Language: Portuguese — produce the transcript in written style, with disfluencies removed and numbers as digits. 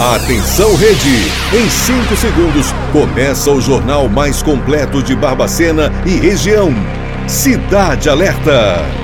Atenção, Rede! Em 5 segundos, começa o jornal mais completo de Barbacena e região. Cidade Alerta.